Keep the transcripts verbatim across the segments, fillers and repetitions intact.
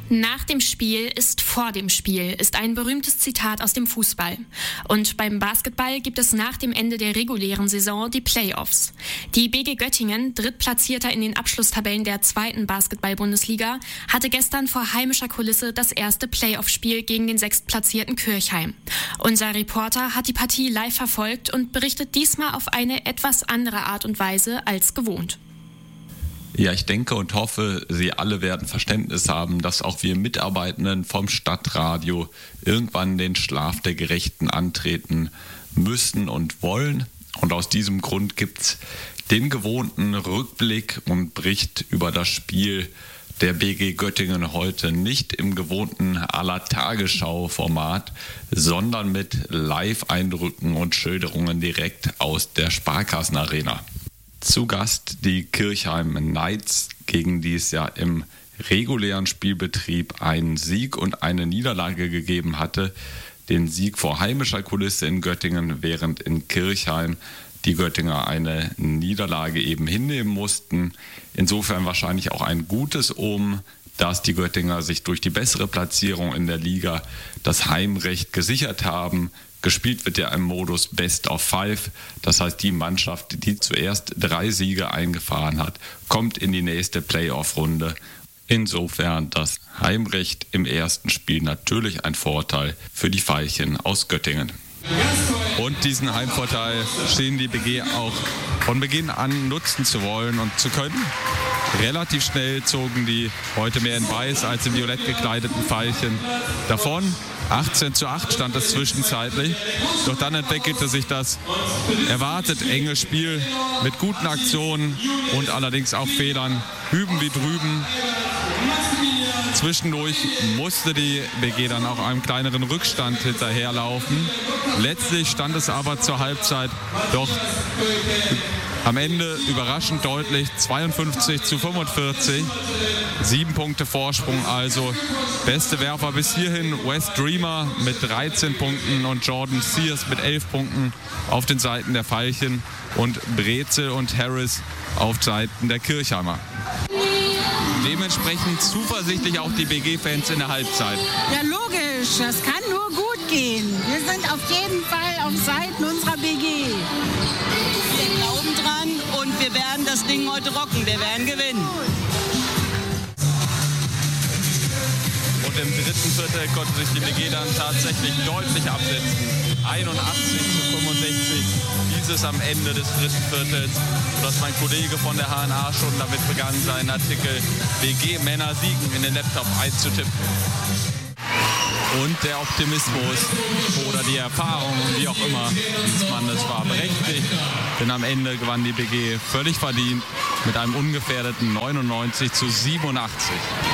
Nach dem Spiel ist vor dem Spiel ist ein berühmtes Zitat aus dem Fußball. Und beim Basketball gibt es nach dem Ende der regulären Saison die Playoffs. Die B G Göttingen, Drittplatzierter in den Abschlusstabellen der zweiten Basketball-Bundesliga, hatte gestern vor heimischer Kulisse das erste Playoff-Spiel gegen den sechstplatzierten Kirchheim. Unser Reporter hat die Partie live verfolgt und berichtet diesmal auf eine etwas andere Art und Weise als gewohnt. Ja, ich denke und hoffe, Sie alle werden Verständnis haben, dass auch wir Mitarbeitenden vom Stadtradio irgendwann den Schlaf der Gerechten antreten müssen und wollen. Und aus diesem Grund gibt's den gewohnten Rückblick und Bericht über das Spiel der B G Göttingen heute nicht im gewohnten Aller-Tagesschau-Format, sondern mit Live-Eindrücken und Schilderungen direkt aus der Sparkassenarena. Zu Gast die Kirchheim Knights, gegen die es ja im regulären Spielbetrieb einen Sieg und eine Niederlage gegeben hatte. Den Sieg vor heimischer Kulisse in Göttingen, während in Kirchheim die Göttinger eine Niederlage eben hinnehmen mussten. Insofern wahrscheinlich auch ein gutes Omen, dass die Göttinger sich durch die bessere Platzierung in der Liga das Heimrecht gesichert haben. Gespielt wird ja im Modus Best of Five. Das heißt, die Mannschaft, die zuerst drei Siege eingefahren hat, kommt in die nächste Playoff-Runde. Insofern das Heimrecht im ersten Spiel natürlich ein Vorteil für die Veilchen aus Göttingen. Und diesen Heimvorteil schien die B G auch von Beginn an nutzen zu wollen und zu können. Relativ schnell zogen die heute mehr in weiß als in violett gekleideten Veilchen davon. achtzehn zu acht stand es zwischenzeitlich. Doch dann entwickelte sich das erwartet enge Spiel mit guten Aktionen und allerdings auch Fehlern. Hüben wie drüben. Zwischendurch musste die B G dann auch einem kleineren Rückstand hinterherlaufen. Letztlich stand es aber zur Halbzeit doch am Ende überraschend deutlich, zweiundfünfzig zu fünfundvierzig. Sieben Punkte Vorsprung also. Beste Werfer bis hierhin Wes Dreamer mit dreizehn Punkten und Jordan Sears mit elf Punkten auf den Seiten der Veilchen und Brezel und Harris auf Seiten der Kirchheimer. Dementsprechend zuversichtlich auch die B G-Fans in der Halbzeit. Ja, logisch. Das kann nur gut gehen. Wir sind auf jeden Fall auf Seiten unserer B G. Wir glauben dran und wir werden das Ding heute rocken. Wir werden gewinnen. Und im dritten Viertel konnte sich die B G dann tatsächlich deutlich absetzen. einundachtzig zu fünfundsechzig hieß es am Ende des dritten Viertels, sodass mein Kollege von der H N A schon damit begann, seinen Artikel B G Männer siegen in den Laptop einzutippen. Und der Optimismus oder die Erfahrung, wie auch immer, dieses Mannes war berechtigt. Denn am Ende gewann die B G völlig verdient mit einem ungefährdeten neunundneunzig zu siebenundachtzig.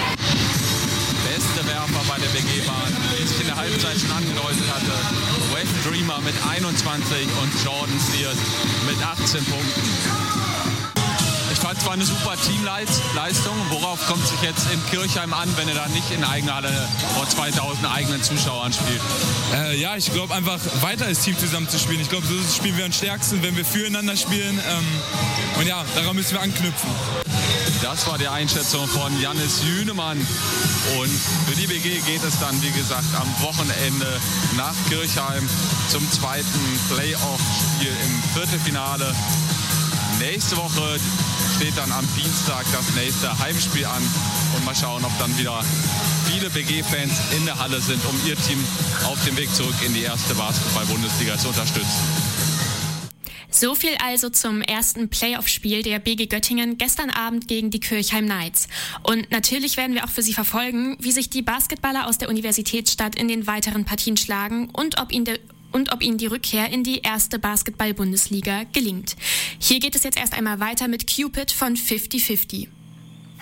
Beste Werfer bei der B G waren, wie ich in der Halbzeit schon angedeutet hatte, Wes Dreamer mit einundzwanzig und Jordan Sears mit achtzehn Punkten. Ich fand es war eine super Teamleistung. Worauf kommt es sich jetzt in Kirchheim an, wenn er da nicht in eigener Halle vor zweitausend eigenen Zuschauern spielt? Äh, ja, ich glaube einfach weiter als Team zusammen zu spielen. Ich glaube, so spielen wir am stärksten, wenn wir füreinander spielen. Ähm, und ja, daran müssen wir anknüpfen. Das war die Einschätzung von Jannis Jünemann. Und für die B G geht es dann, wie gesagt, am Wochenende nach Kirchheim zum zweiten Playoff-Spiel im Viertelfinale. Nächste Woche steht dann am Dienstag das nächste Heimspiel an. Und mal schauen, ob dann wieder viele B G-Fans in der Halle sind, um ihr Team auf dem Weg zurück in die erste Basketball-Bundesliga zu unterstützen. So viel also zum ersten Playoff-Spiel der B G Göttingen gestern Abend gegen die Kirchheim Knights. Und natürlich werden wir auch für Sie verfolgen, wie sich die Basketballer aus der Universitätsstadt in den weiteren Partien schlagen und ob ihnen, de- und ob ihnen die Rückkehr in die erste Basketball-Bundesliga gelingt. Hier geht es jetzt erst einmal weiter mit Cupid von fifty fifty.